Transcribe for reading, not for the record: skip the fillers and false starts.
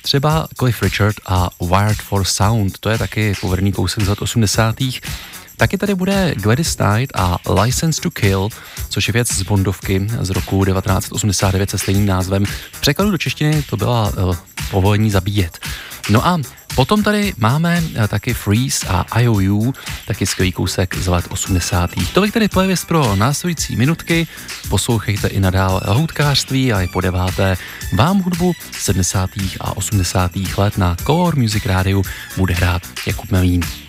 třeba Cliff Richard a Wired for Sound, to je taky povrný kousek z let 80. Taky tady bude Gladys Knight a License to Kill, což je věc z Bondovky z roku 1989 se stejným názvem. V překladu do češtiny to byla povolení zabíjet. No a potom tady máme taky Freeze a IOU, taky skvělý kousek z let 80. Tolik tedy playlist pro následující minutky. Poslouchejte i nadále houtkářství a i po 9. vám hudbu 70. a 80. let na Color Music Radio bude hrát Jakub Melín.